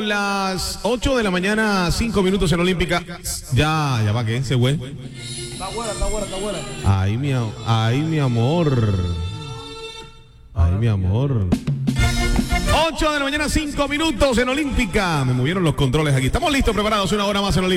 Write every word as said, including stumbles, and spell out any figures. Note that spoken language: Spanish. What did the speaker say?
Son las ocho de la mañana, cinco minutos en Olímpica. Ya, ya va, ¿qué? ¿Se güey? Está buena, está buena, está buena. Ay, mi, ay, mi amor. Ay, mi amor. ocho de la mañana, cinco minutos en Olímpica. Me movieron los controles aquí. Estamos listos, preparados una hora más en Olímpica.